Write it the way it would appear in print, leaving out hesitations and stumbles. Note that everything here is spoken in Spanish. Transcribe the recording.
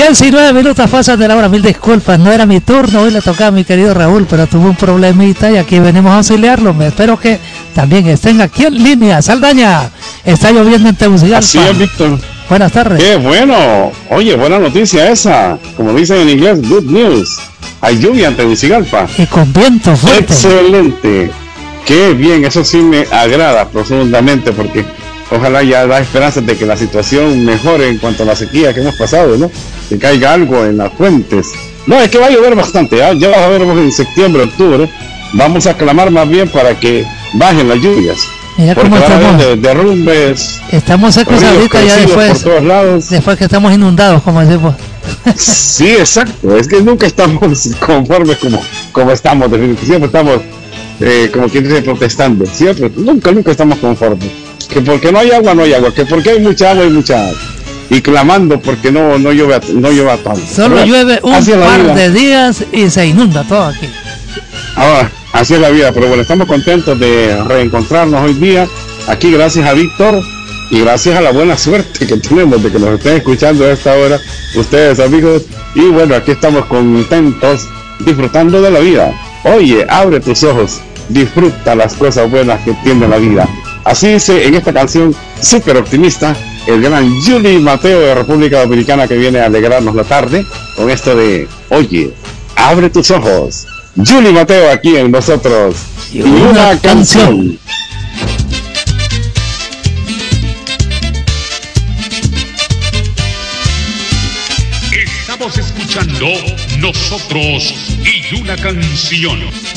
19 minutos pasan de la hora, mil disculpas, no era mi turno, hoy le tocaba a mi querido Raúl, pero tuvo un problemita y aquí venimos a auxiliarlo. Me espero que también estén aquí en línea. Saldaña, está lloviendo en Tegucigalpa. Así es, Víctor. Buenas tardes. Qué bueno. Oye, buena noticia esa. Como dicen en inglés, good news. Hay lluvia en Tegucigalpa. Y con viento fuerte. Excelente. Qué bien, eso sí me agrada profundamente porque ojalá ya da esperanzas de que la situación mejore en cuanto a la sequía que hemos pasado, ¿no? Que caiga algo en las fuentes. No, es que va a llover bastante, ¿eh? Ya vas a ver en septiembre, octubre. Vamos a clamar más bien para que bajen las lluvias. Mira cómo estamos. Derrumbes. Estamos secos ahorita ya después. Por todos lados. Después que estamos inundados, como decimos. Sí, exacto. Es que nunca estamos conformes como estamos. Siempre estamos, como quien dice, protestando. Siempre, nunca estamos conformes. Que porque no hay agua, que porque hay mucha agua, hay mucha agua. Y clamando porque no llueve tanto. Solo ¿verdad? llueve un par de días y se inunda todo aquí. Ahora, así es la vida, pero bueno, estamos contentos de reencontrarnos hoy día aquí gracias a Víctor y gracias a la buena suerte que tenemos de que nos estén escuchando a esta hora ustedes, amigos, y bueno, aquí estamos contentos disfrutando de la vida. Oye, abre tus ojos, disfruta las cosas buenas que tiene la vida. Así dice en esta canción súper optimista el gran Yuli Mateo de República Dominicana, que viene a alegrarnos la tarde con esto de oye, abre tus ojos. Yuli Mateo aquí en nosotros y una canción. Estamos escuchando Nosotros y una canción.